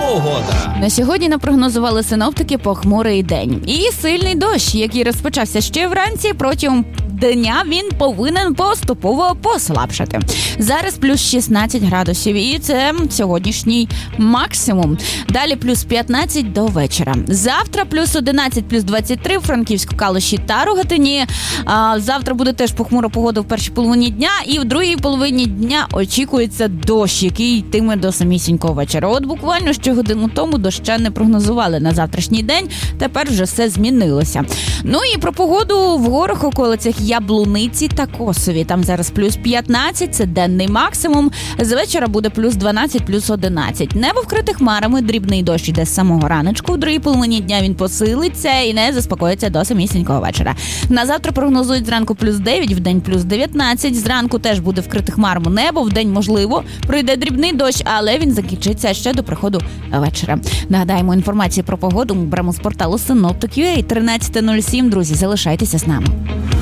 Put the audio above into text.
погода. На сьогодні напрогнозували синоптики похмурий день. І сильний дощ, який розпочався ще вранці, протягом дня він повинен поступово послабшати. Зараз плюс 16 градусів, і це сьогоднішній максимум. Далі плюс 15 до вечора. Завтра плюс 11, плюс 23 в Франківську, Калуші та Рогатині. Завтра буде теж похмура погода в першій половині дня, і в другій половині дня очікується дощ, який йтиме до самісінького вечора. От буквально ще годину тому доща не прогнозували на завтрашній день, тепер вже все змінилося. Ну і про погоду в горах, околицях Яблуниці та Косові. Там зараз плюс 15, це денний максимум. З вечора буде плюс 12, плюс 11. Небо вкрите хмарами, дрібний дощ іде з самого раночку. В другій половині дня він посилиться і не заспокоїться до самісінького вечора. На завтра прогнозують зранку плюс 9, вдень плюс 19. Зранку теж буде вкрите хмарами небо, вдень, можливо, пройде дрібний дощ, але він закінчиться ще до приходу вечора. Нагадаємо, інформацію про погоду ми беремо з порталу Synoptic.ua. 13:07. Друзі, залишайтеся з нами.